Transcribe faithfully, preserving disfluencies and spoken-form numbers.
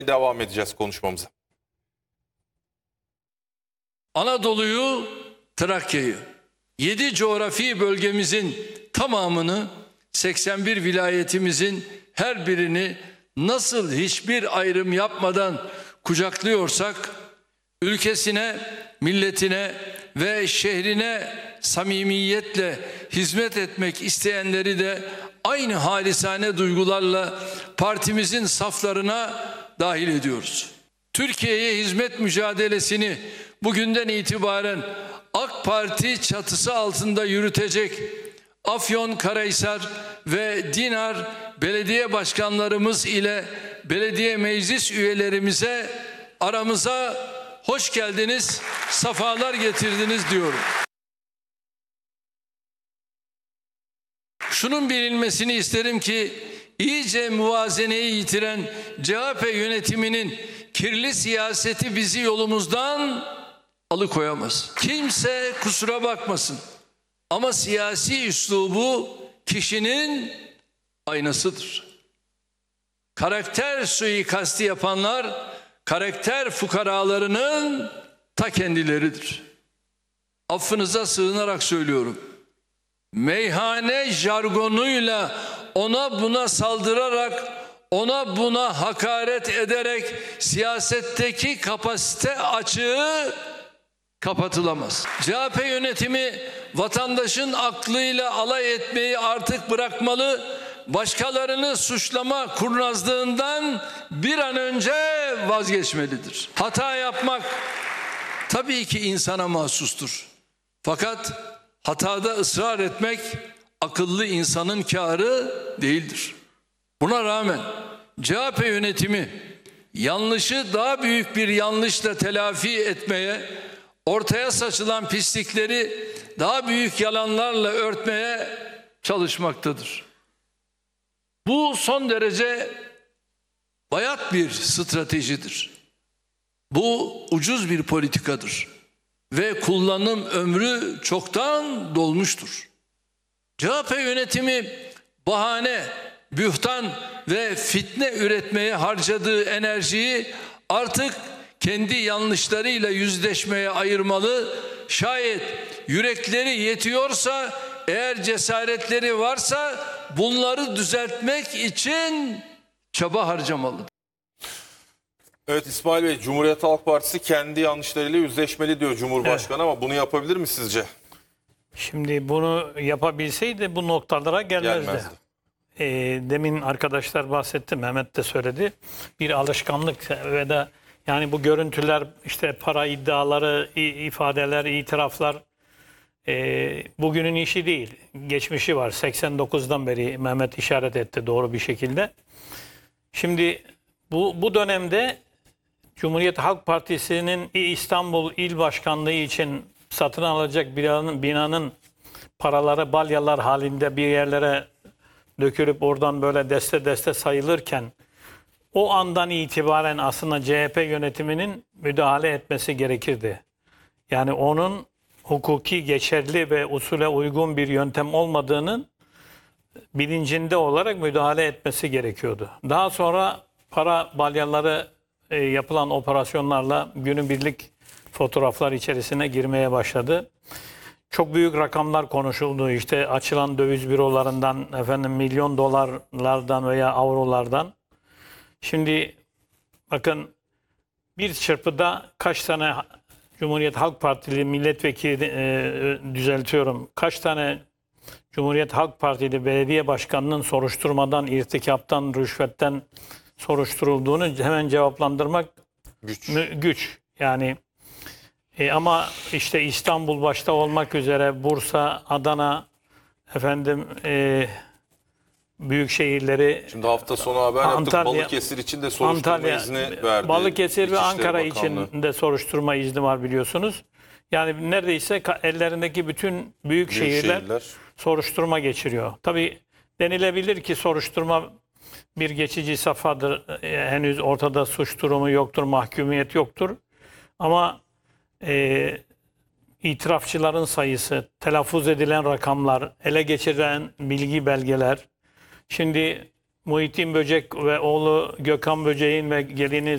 devam edeceğiz konuşmamıza. Anadolu'yu, Trakya'yı, yedi coğrafi bölgemizin tamamını, seksen bir vilayetimizin her birini nasıl hiçbir ayrım yapmadan kucaklıyorsak, ülkesine, milletine ve şehrine samimiyetle hizmet etmek isteyenleri de aynı halisane duygularla partimizin saflarına dahil ediyoruz. Türkiye'ye hizmet mücadelesini bugünden itibaren AK Parti çatısı altında yürütecek Afyonkarahisar ve Dinar belediye başkanlarımız ile belediye meclis üyelerimize aramıza hoş geldiniz, safalar getirdiniz diyorum. Şunun bilinmesini isterim ki iyice muvazeneyi yitiren C H P yönetiminin kirli siyaseti bizi yolumuzdan alıkoyamaz. Kimse kusura bakmasın. Ama siyasi üslubu kişinin aynasıdır. Karakter suikasti yapanlar karakter fukaralarının ta kendileridir. Affınıza sığınarak söylüyorum. Meyhane jargonuyla ona buna saldırarak, ona buna hakaret ederek siyasetteki kapasite açığı kapatılamaz. C H P yönetimi vatandaşın aklıyla alay etmeyi artık bırakmalı, başkalarını suçlama kurnazlığından bir an önce vazgeçmelidir. Hata yapmak tabii ki insana mahsustur. Fakat hatada ısrar etmek akıllı insanın kârı değildir. Buna rağmen C H P yönetimi yanlışı daha büyük bir yanlışla telafi etmeye, ortaya saçılan pislikleri daha büyük yalanlarla örtmeye çalışmaktadır. Bu son derece bayat bir stratejidir. Bu ucuz bir politikadır ve kullanım ömrü çoktan dolmuştur. C H P yönetimi bahane, bühtan ve fitne üretmeye harcadığı enerjiyi artık kendi yanlışlarıyla yüzleşmeye ayırmalı. Şayet yürekleri yetiyorsa, eğer cesaretleri varsa bunları düzeltmek için çaba harcamalıdır. Evet İsmail Bey, Cumhuriyet Halk Partisi kendi yanlışlarıyla yüzleşmeli diyor Cumhurbaşkanı, evet. Ama bunu yapabilir mi sizce? Şimdi bunu yapabilseydi bu noktalara gelmezdi. Gelmezdi. E, demin arkadaşlar bahsetti, Mehmet de söyledi. Bir alışkanlık ve de yani bu görüntüler, işte para iddiaları, ifadeler, itiraflar e, bugünün işi değil. Geçmişi var. seksen dokuzdan beri Mehmet işaret etti doğru bir şekilde. Şimdi bu, bu dönemde Cumhuriyet Halk Partisi'nin İstanbul İl Başkanlığı için satın alacak binanın, binanın paraları balyalar halinde bir yerlere dökülüp oradan böyle deste deste sayılırken o andan itibaren aslında C H P yönetiminin müdahale etmesi gerekirdi. Yani onun hukuki geçerli ve usule uygun bir yöntem olmadığının bilincinde olarak müdahale etmesi gerekiyordu. Daha sonra para balyaları e, yapılan operasyonlarla günübirlik fotoğraflar içerisine girmeye başladı. Çok büyük rakamlar konuşuldu. İşte açılan döviz bürolarından, efendim milyon dolarlardan veya avrolardan. Şimdi bakın bir çırpıda kaç tane Cumhuriyet Halk Partili milletvekili e, düzeltiyorum. Kaç tane Cumhuriyet Halk Partili belediye başkanının soruşturmadan, irtikaptan, rüşvetten soruşturulduğunu hemen cevaplandırmak güç. güç. Yani e, ama işte İstanbul başta olmak üzere Bursa, Adana, efendim e, büyük şehirleri. Şimdi hafta sonu haber yaptık. Antalya, Balıkesir için de soruşturma Antalya, izni verdi. Balıkesir ve Ankara Bakanlığı için de soruşturma izni var biliyorsunuz. Yani neredeyse ellerindeki bütün büyük, büyük şehirler, şehirler soruşturma geçiriyor. Tabii denilebilir ki soruşturma bir geçici safhadır. Henüz ortada suç durumu yoktur, mahkumiyet yoktur. Ama e, itirafçıların sayısı, telaffuz edilen rakamlar, ele geçirilen bilgi belgeler. Şimdi Muhittin Böcek ve oğlu Gökhan Böcek'in ve gelini